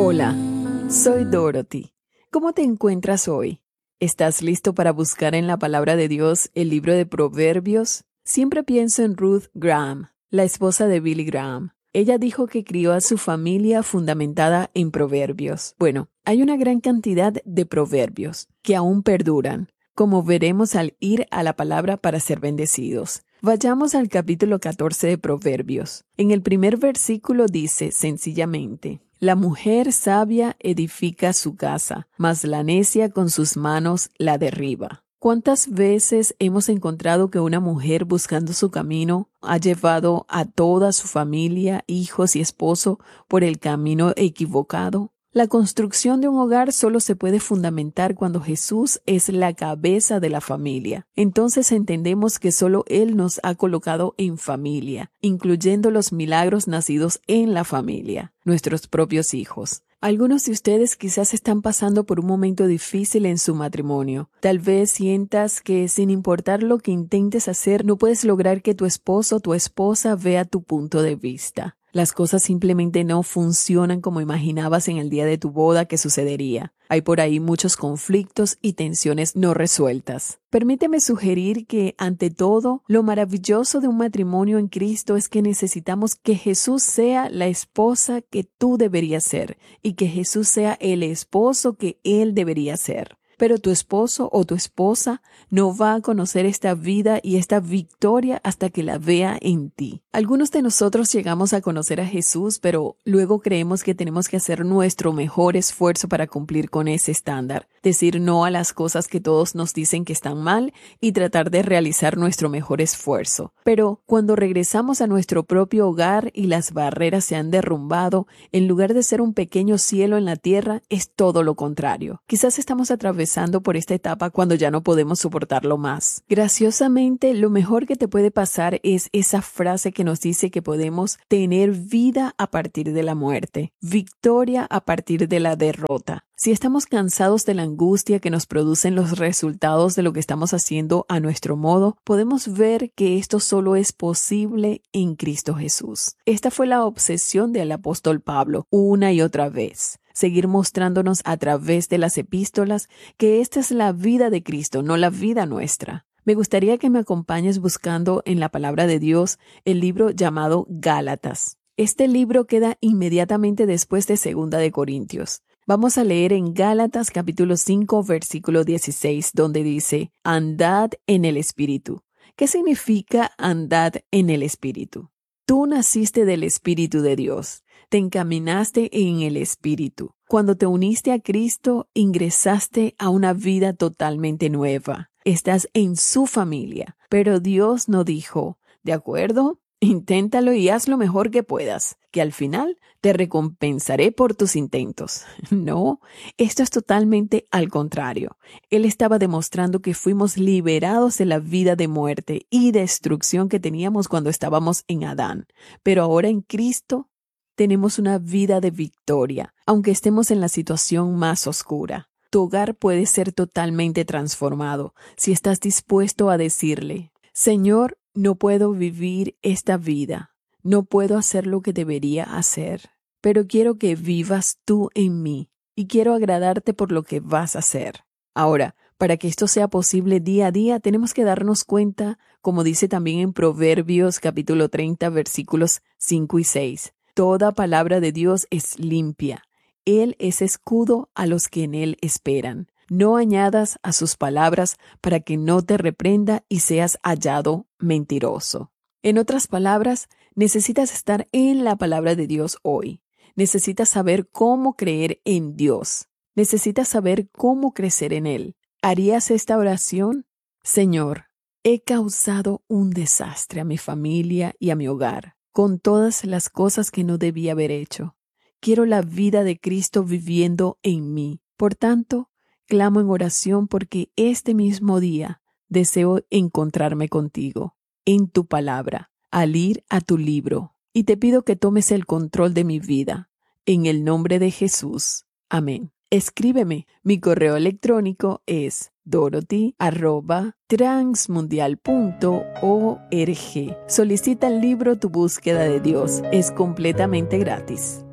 Hola, soy Dorothy. ¿Cómo te encuentras hoy? ¿Estás listo para buscar en la palabra de Dios el libro de Proverbios? Siempre pienso en Ruth Graham, la esposa de Billy Graham. Ella dijo que crió a su familia fundamentada en proverbios. Bueno, hay una gran cantidad de proverbios que aún perduran, como veremos al ir a la palabra para ser bendecidos. Vayamos al capítulo 14 de Proverbios. En el primer versículo dice sencillamente: la mujer sabia edifica su casa, mas la necia con sus manos la derriba. ¿Cuántas veces hemos encontrado que una mujer buscando su camino ha llevado a toda su familia, hijos y esposo por el camino equivocado? La construcción de un hogar solo se puede fundamentar cuando Jesús es la cabeza de la familia. Entonces entendemos que solo Él nos ha colocado en familia, incluyendo los milagros nacidos en la familia, nuestros propios hijos. Algunos de ustedes quizás están pasando por un momento difícil en su matrimonio. Tal vez sientas que sin importar lo que intentes hacer, no puedes lograr que tu esposo o tu esposa vea tu punto de vista. Las cosas simplemente no funcionan como imaginabas en el día de tu boda que sucedería. Hay por ahí muchos conflictos y tensiones no resueltas. Permíteme sugerir que, ante todo, lo maravilloso de un matrimonio en Cristo es que necesitamos que Jesús sea la esposa que tú deberías ser y que Jesús sea el esposo que Él debería ser. Pero tu esposo o tu esposa no va a conocer esta vida y esta victoria hasta que la vea en ti. Algunos de nosotros llegamos a conocer a Jesús, pero luego creemos que tenemos que hacer nuestro mejor esfuerzo para cumplir con ese estándar. Decir no a las cosas que todos nos dicen que están mal y tratar de realizar nuestro mejor esfuerzo. Pero cuando regresamos a nuestro propio hogar y las barreras se han derrumbado, en lugar de ser un pequeño cielo en la tierra, es todo lo contrario. Quizás estamos atravesando por esta etapa cuando ya no podemos soportarlo más. Graciosamente, lo mejor que te puede pasar es esa frase que nos dice que podemos tener vida a partir de la muerte, victoria a partir de la derrota. Si estamos cansados de la angustia que nos producen los resultados de lo que estamos haciendo a nuestro modo, podemos ver que esto solo es posible en Cristo Jesús. Esta fue la obsesión del apóstol Pablo una y otra vez. Seguir mostrándonos a través de las epístolas que esta es la vida de Cristo, no la vida nuestra. Me gustaría que me acompañes buscando en la palabra de Dios el libro llamado Gálatas. Este libro queda inmediatamente después de 2 de Corintios. Vamos a leer en Gálatas capítulo 5, versículo 16, donde dice: andad en el Espíritu. ¿Qué significa andad en el Espíritu? Tú naciste del Espíritu de Dios. Te encaminaste en el Espíritu. Cuando te uniste a Cristo, ingresaste a una vida totalmente nueva. Estás en su familia. Pero Dios no dijo: de acuerdo, inténtalo y haz lo mejor que puedas, que al final te recompensaré por tus intentos. No, esto es totalmente al contrario. Él estaba demostrando que fuimos liberados de la vida de muerte y destrucción que teníamos cuando estábamos en Adán. Pero ahora en Cristo tenemos una vida de victoria, aunque estemos en la situación más oscura. Tu hogar puede ser totalmente transformado si estás dispuesto a decirle: Señor, no puedo vivir esta vida, no puedo hacer lo que debería hacer, pero quiero que vivas tú en mí y quiero agradarte por lo que vas a hacer. Ahora, para que esto sea posible día a día, tenemos que darnos cuenta, como dice también en Proverbios capítulo 30, versículos 5 y 6. Toda palabra de Dios es limpia. Él es escudo a los que en Él esperan. No añadas a sus palabras para que no te reprenda y seas hallado mentiroso. En otras palabras, necesitas estar en la palabra de Dios hoy. Necesitas saber cómo creer en Dios. Necesitas saber cómo crecer en Él. ¿Harías esta oración? Señor, he causado un desastre a mi familia y a mi hogar, con todas las cosas que no debía haber hecho. Quiero la vida de Cristo viviendo en mí. Por tanto, clamo en oración porque este mismo día deseo encontrarme contigo, en tu palabra, al ir a tu libro. Y te pido que tomes el control de mi vida. En el nombre de Jesús. Amén. Escríbeme. Mi correo electrónico es dorothy@transmundial.org. Solicita el libro Tu búsqueda de Dios. Es completamente gratis.